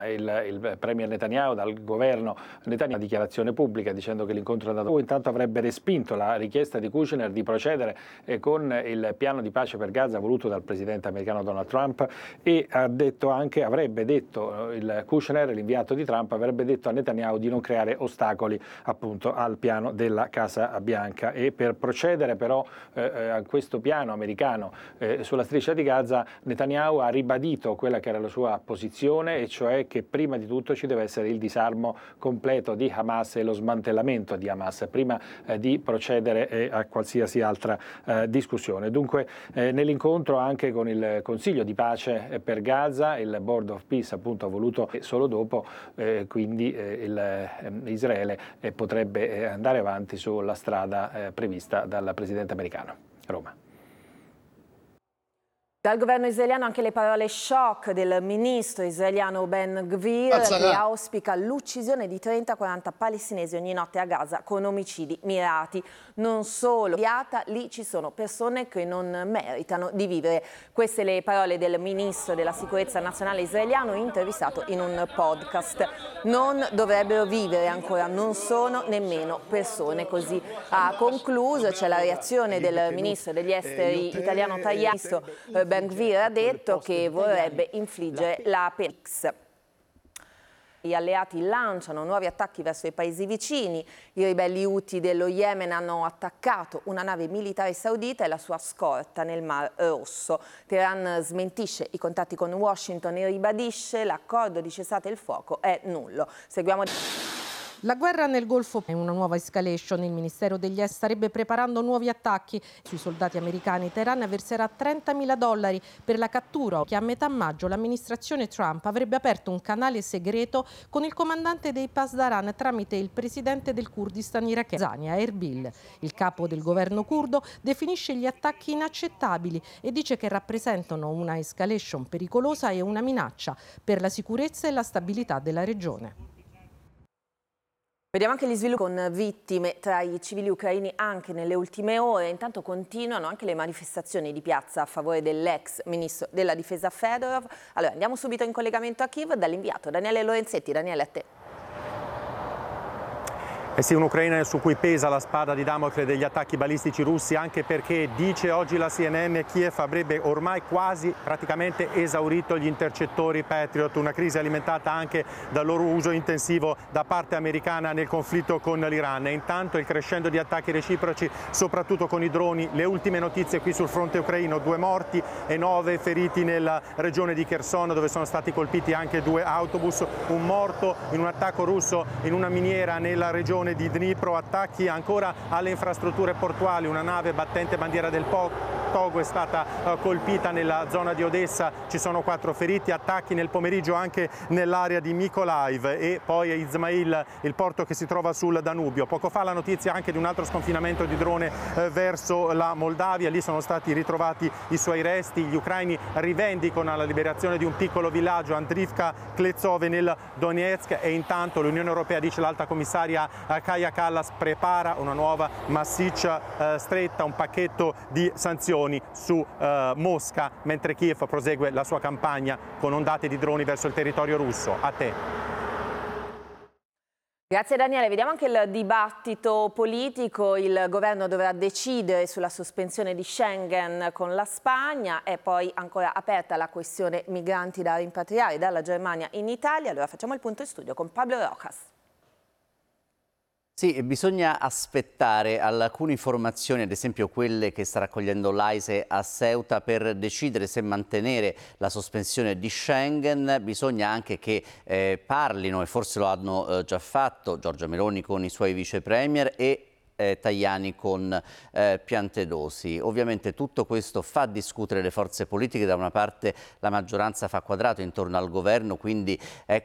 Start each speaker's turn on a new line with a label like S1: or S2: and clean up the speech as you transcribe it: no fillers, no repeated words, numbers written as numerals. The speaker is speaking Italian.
S1: il premier Netanyahu, dal governo Netanyahu, una dichiarazione pubblica dicendo che l'incontro è andato. Intanto avrebbe respinto la richiesta di Kushner di procedere con il piano di pace per Gaza voluto dal presidente americano Donald Trump, e ha detto anche, avrebbe detto il Kushner, l'inviato di Trump, avrebbe detto a Netanyahu di non creare ostacoli appunto al piano della Casa Bianca. E per procedere però a questo piano americano sulla striscia di Gaza, Netanyahu ha ribadito quella che era la sua posizione, e cioè che prima di tutto ci deve essere il disarmo completo di Hamas e lo smantellamento di Hamas prima di procedere a qualsiasi altra discussione. Dunque nell'incontro anche con il Consiglio di pace per Gaza, il Board of Peace appunto ha voluto solo dopo, quindi Israele potrebbe andare avanti sulla strada prevista dal presidente americano. Roma.
S2: Dal governo israeliano anche le parole shock del ministro israeliano Ben Gvir, che auspica l'uccisione di 30-40 palestinesi ogni notte a Gaza con omicidi mirati. Non solo, lì ci sono persone che non meritano di vivere. Queste le parole del ministro della sicurezza nazionale israeliano intervistato in un podcast. Non dovrebbero vivere ancora, non sono nemmeno persone così. Ha concluso, c'è la reazione del ministro degli esteri italiano Tajani. Ben Gvir ha detto che vorrebbe infliggere la pena X. Gli alleati lanciano nuovi attacchi verso i paesi vicini. I ribelli Houthi dello Yemen hanno attaccato una nave militare saudita e la sua scorta nel Mar Rosso. Teheran smentisce i contatti con Washington e ribadisce l'accordo di cessate il fuoco è nullo. Seguiamo.
S3: La guerra nel Golfo è una nuova escalation. Il Ministero degli Esteri starebbe preparando nuovi attacchi sui soldati americani. Teheran verserà $30.000 per la cattura, che a metà maggio l'amministrazione Trump avrebbe aperto un canale segreto con il comandante dei Pasdaran tramite il presidente del Kurdistan iracheno, Zania Erbil. Il capo del governo curdo definisce gli attacchi inaccettabili e dice che rappresentano una escalation pericolosa e una minaccia per la sicurezza e la stabilità della regione.
S2: Vediamo anche gli sviluppi con vittime tra i civili ucraini anche nelle ultime ore. Intanto continuano anche le manifestazioni di piazza a favore dell'ex ministro della difesa Fedorov. Allora andiamo subito in collegamento a Kiev dall'inviato Daniele Lorenzetti. Daniele, a te.
S4: Eh sì, un'Ucraina su cui pesa la spada di Damocle degli attacchi balistici russi, anche perché, dice oggi la CNN, Kiev avrebbe ormai quasi praticamente esaurito gli intercettori Patriot, una crisi alimentata anche dal loro uso intensivo da parte americana nel conflitto con l'Iran. E intanto il crescendo di attacchi reciproci, soprattutto con i droni. Le ultime notizie qui sul fronte ucraino: 2 morti e 9 feriti nella regione di Kherson, dove sono stati colpiti anche 2 autobus, un morto in un attacco russo in una miniera nella regione di Dnipro. Attacchi ancora alle infrastrutture portuali, una nave battente bandiera del Togo è stata colpita nella zona di Odessa, ci sono 4 feriti. Attacchi nel pomeriggio anche nell'area di Mykolaiv e poi a Izmail, il porto che si trova sul Danubio. Poco fa la notizia anche di un altro sconfinamento di drone verso la Moldavia, lì sono stati ritrovati i suoi resti. Gli ucraini rivendicano la liberazione di un piccolo villaggio, Andrivka Kletsove, nel Donetsk, e intanto l'Unione Europea, dice l'alta commissaria Kaja Kallas, prepara una nuova massiccia stretta, un pacchetto di sanzioni su Mosca, mentre Kiev prosegue la sua campagna con ondate di droni verso il territorio russo. A te.
S2: Grazie Daniele. Vediamo anche il dibattito politico. Il governo dovrà decidere sulla sospensione di Schengen con la Spagna. È poi ancora aperta la questione migranti da rimpatriare dalla Germania in Italia. Allora facciamo il punto in studio con Pablo Rojas.
S5: Sì, bisogna aspettare alcune informazioni, ad esempio quelle che sta raccogliendo l'AISE a Ceuta, per decidere se mantenere la sospensione di Schengen. Bisogna anche che parlino, e forse lo hanno già fatto, Giorgia Meloni con i suoi vice premier e Tajani con Piantedosi. Ovviamente tutto questo fa discutere le forze politiche. Da una parte la maggioranza fa quadrato intorno al governo, quindi è